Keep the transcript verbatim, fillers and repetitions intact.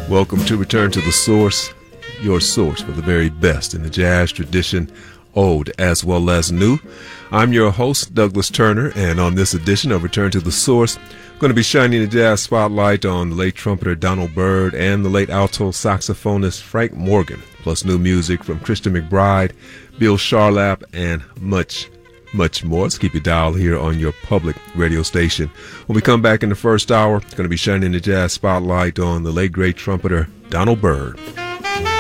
Welcome to Return to the Source, your source for the very best in the jazz tradition, old as well as new. I'm your host, Douglas Turner, and on this edition of Return to the Source, I'm going to be shining the jazz spotlight on the late trumpeter Donald Byrd and the late alto saxophonist Frank Morgan, plus new music from Christian McBride, Bill Charlap, and much much more. Let's keep your dial here on your public radio station. When we come back in the first hour, going to be shining the jazz spotlight on the late great trumpeter Donald Byrd.